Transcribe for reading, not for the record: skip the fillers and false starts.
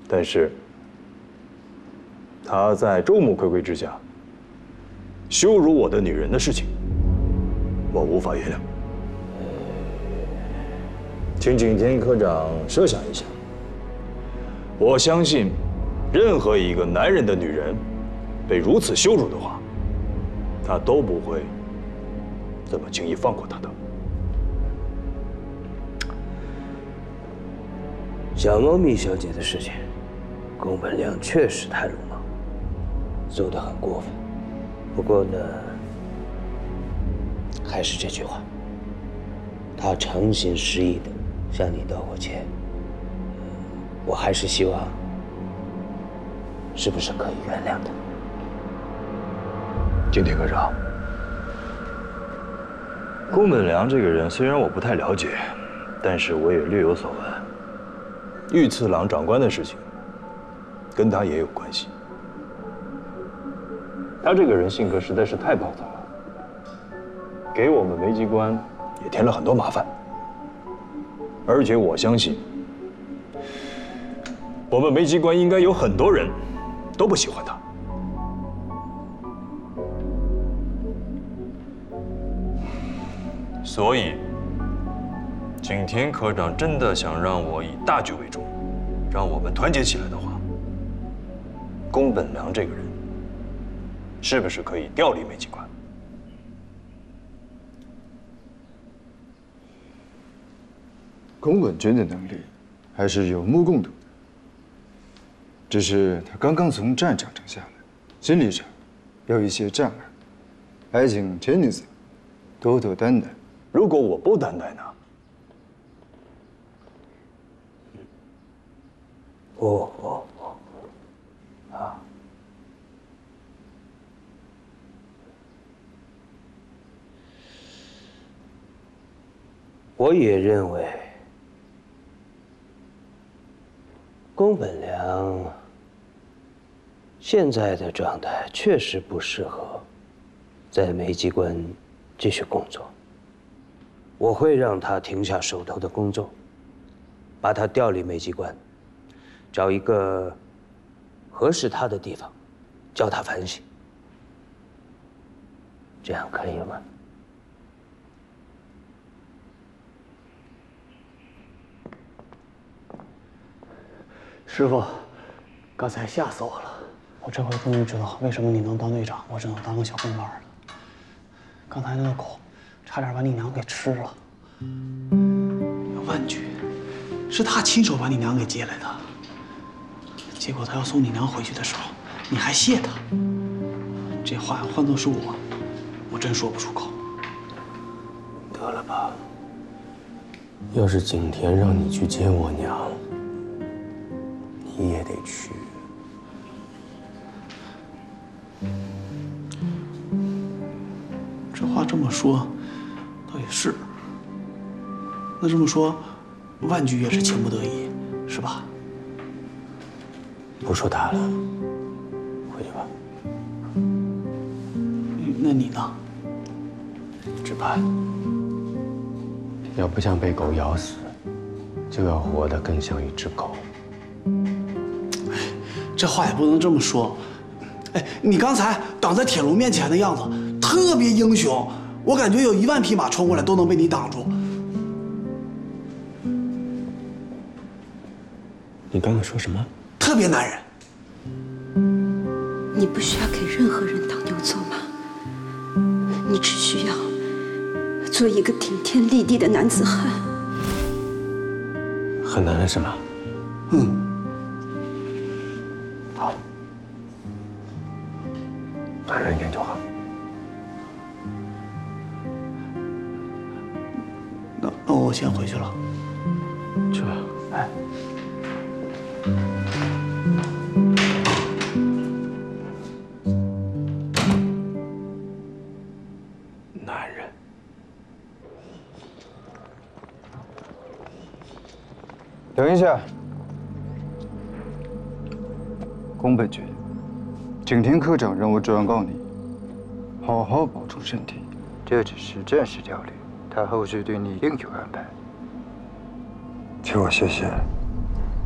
但是他在众目睽睽之下羞辱我的女人的事情，我无法原谅。请景天科长设想一下，我相信，任何一个男人的女人被如此羞辱的话，他都不会这么轻易放过她的。 小猫咪小姐的事情，宫本良确实太鲁莽，做得很过分。不过呢，还是这句话，他诚心实意的向你道过歉，我还是希望，是不是可以原谅他？ 景天科长，宫本良这个人虽然我不太了解，但是我也略有所闻。御次郎长官的事情，跟他也有关系。他这个人性格实在是太暴躁了，给我们梅机关也添了很多麻烦。而且我相信，我们梅机关应该有很多人都不喜欢他。所以，景天科长真的想让我以大局为重，让我们团结起来的话，宫本良这个人，是不是可以调离梅机关？ 宫本君的能力还是有目共睹的，只是他刚刚从战场上下来，心理上有一些障碍，还请田女士多多担待。 如果我不担待呢？ 我也认为，宫本良现在的状态确实不适合在梅机关继续工作。我会让他停下手头的工作，把他调离梅机关，找一个合适他的地方，教他反省。这样可以吗？ 师傅，刚才吓死我了！我这回终于知道为什么你能当队长，我只能当个小跟班了。刚才那个狗，差点把你娘给吃了。万局，是他亲手把你娘给接来的。结果他要送你娘回去的时候，你还谢他。这话换作是我真说不出口。 得了吧，要是景田让你去接我娘，你也得去。 这话这么说，倒也是。那这么说，万局也是情不得已，是吧？ 不说他了，回去吧。 那你呢？ 只盼要不像被狗咬死，就要活得更像一只狗。 这话也不能这么说。哎，你刚才挡在铁笼面前的样子特别英雄，我感觉有10000匹马冲过来都能被你挡住。 你刚刚说什么？ 特别男人。 你不需要给任何人当牛做马，你只需要做一个顶天立地的男子汉。 很难了是吗？好，男人一点就好。 那我先回去了。 去吧。 哎。 男人。 等一下，宫本君，景田科长让我转告你，好好保重身体。这只是正式调离，他后续对你另有安排。请我谢谢。